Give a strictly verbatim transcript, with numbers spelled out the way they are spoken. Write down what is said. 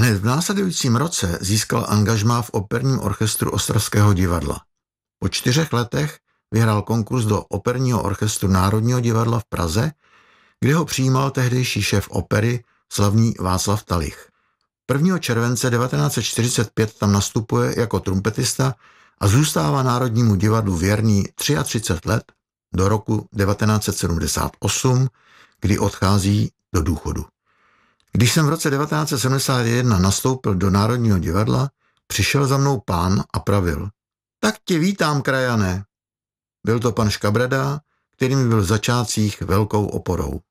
Hned v následujícím roce získal angažmá v operním orchestru Ostravského divadla. Po čtyřech letech vyhrál konkurs do operního orchestru Národního divadla v Praze, kde ho přijímal tehdejší šéf opery slavný Václav Talich. prvního července devatenáct set čtyřicet pět tam nastupuje jako trumpetista a zůstává Národnímu divadlu věrný třicet tři let do roku devatenáct set sedmdesát osm, kdy odchází do důchodu. Když jsem v roce devatenáct set sedmdesát jedna nastoupil do Národního divadla, přišel za mnou pán a pravil: tak tě vítám, krajané. Byl to pan Škabreda, který mi byl v začátcích velkou oporou.